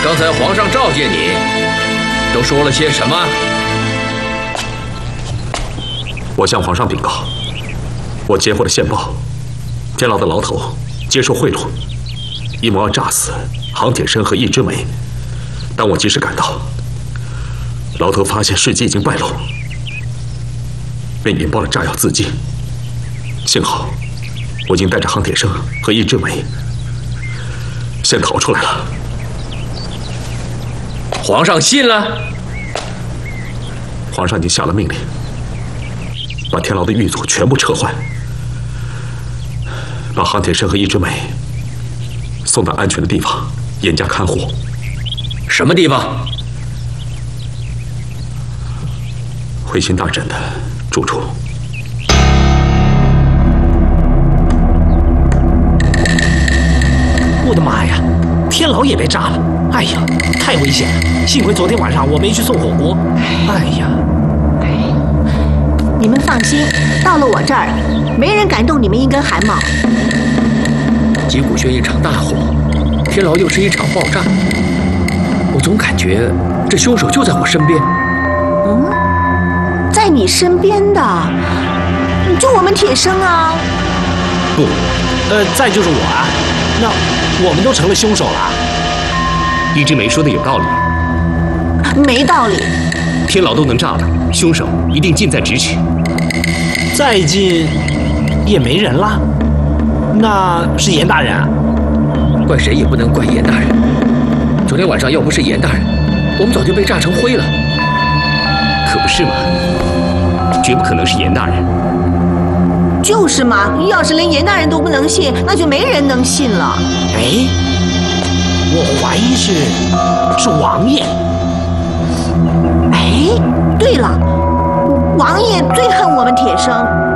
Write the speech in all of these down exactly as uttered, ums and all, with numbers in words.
刚才皇上召见你，都说了些什么？ 我向皇上禀告，我接获了线报，天牢的牢头接受贿赂，一谋要炸死杭铁生和易之梅。当我及时赶到，牢头发现事机已经败露，便引爆了炸药自尽。幸好我已经带着杭铁生和易之梅先逃出来了。 皇上信了？ 皇上已经下了命令，把天牢的狱卒全部撤换，把杭铁生和易之梅送到安全的地方，严加看护。 什么地方？ 慧心大人的住处。 我的妈呀！天牢也被炸了！哎呀，太危险了！幸亏昨天晚上我没去送火锅。哎呀， 你们放心，到了我这儿，没人敢动你们一根汗毛。 吉谷轩一场大火，天牢又是一场爆炸，我总感觉这凶手就在我身边。 嗯，在你身边的，就我们铁生啊。 不，呃，再就是我啊。那我们都成了凶手了。 易之梅说的有道理。 没道理。 天牢都能炸了，凶手一定近在咫尺。 再近也没人了，那是严大人啊？ 怪谁也不能怪严大人。昨天晚上要不是严大人，我们早就被炸成灰了。 可不是嘛，绝不可能是严大人。 就是嘛，要是连严大人都不能信，那就没人能信了。 哎，我怀疑是是王爷。 哎，对了，王爷最恨我们铁生。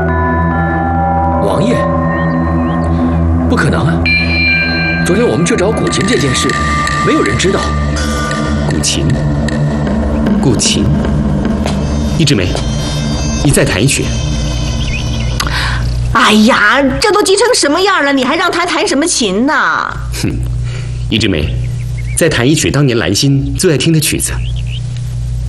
王爷？不可能啊！昨天我们去找古琴这件事，没有人知道。 古琴，古琴，易之梅，你再弹一曲。 哎呀，这都急成什么样了，你还让他弹什么琴呢？ 哼，易之梅，再弹一曲当年兰心最爱听的曲子。